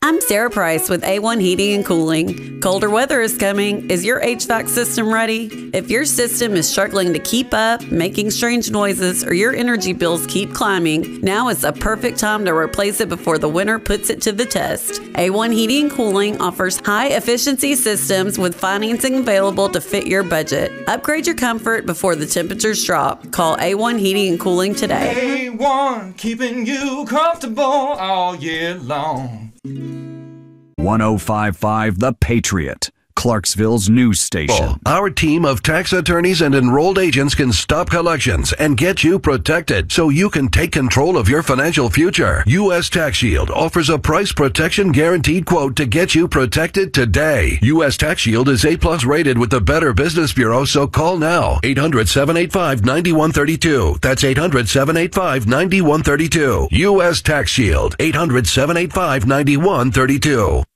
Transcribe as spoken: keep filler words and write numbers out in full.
I'm Sarah Price with A one Heating and Cooling. Colder weather is coming. Is your H V A C system ready? If your system is struggling to keep up, making strange noises, or your energy bills keep climbing, now is a perfect time to replace it before the winter puts it to the test. A one Heating and Cooling offers high-efficiency systems with financing available to fit your budget. Upgrade your comfort before the temperatures drop. Call A one Heating and Cooling today. A one, keeping you comfortable all year long. one oh five point five The Patriot, Clarksville's news station. Our team of tax attorneys and enrolled agents can stop collections and get you protected so you can take control of your financial future. U S Tax Shield offers a price protection guaranteed quote to get you protected today. U S Tax Shield is A plus rated with the Better Business Bureau, so call now. eight hundred, seven eight five, nine one three two. That's eight hundred, seven eight five, nine one three two. U S Tax Shield, eight hundred, seven eight five, nine one three two.